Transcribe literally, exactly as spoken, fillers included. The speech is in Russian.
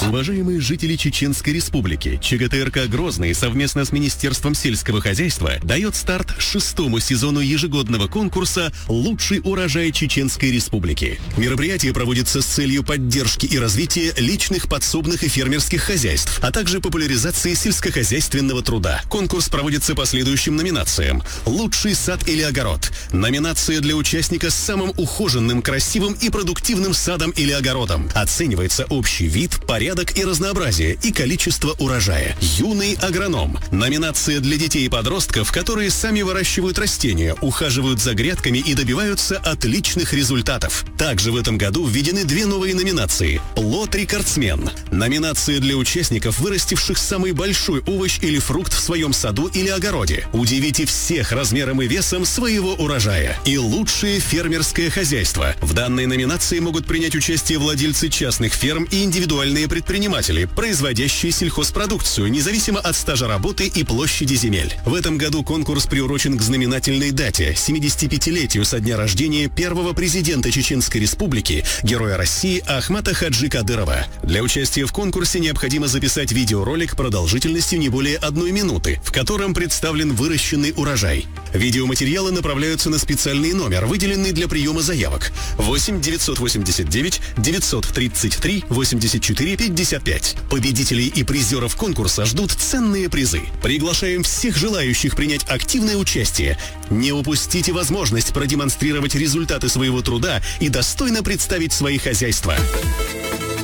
Уважаемые жители Чеченской Республики, ЧГТРК «Грозный» совместно с Министерством сельского хозяйства дает старт шестому сезону ежегодного конкурса «Лучший урожай Чеченской Республики». Мероприятие проводится с целью поддержки и развития личных подсобных и фермерских хозяйств, а также популяризации сельскохозяйственного труда. Конкурс проводится по следующим номинациям: «Лучший сад или огород», номинация для участника с самым ухоженным, красивым и продуктивным садом или огородом. Оценивается общий вид, порядок и разнообразие и количество урожая. «Юный агроном», номинация для детей и подростков, которые сами выращивают растения, ухаживают за грядками и добиваются отличных результатов. Также в этом году введены две новые номинации: «Плод-рекордсмен», номинация для участников, вырастивших самый большой овощ или фрукт в своем саду или огороде. Удивите всех размером и весом своего урожая. И «Лучшее фермерское хозяйство». В данной номинации могут принять участие владельцы частных ферм и индивидуальные предприниматели, производящие сельхозпродукцию, независимо от стажа работы и площади земель. В этом году конкурс приурочен к знаменательной дате – семидесятипятилетию со дня рождения первого президента Чеченской Республики, Героя России Ахмата Хаджи Кадырова. Для участия в конкурсе необходимо записать видеоролик продолжительностью не более одной минуты, в котором представлен выращенный урожай. Видеоматериалы направляются на специальный номер, выделенный для приема заявок: восемь девятьсот восемьдесят девять девятьсот тридцать три восемьдесят четыре пятьдесят пять. Победителей и призеров конкурса ждут ценные призы. Приглашаем всех желающих принять активное участие. Не упустите возможность продемонстрировать результаты своего труда и достойно представить свои хозяйства.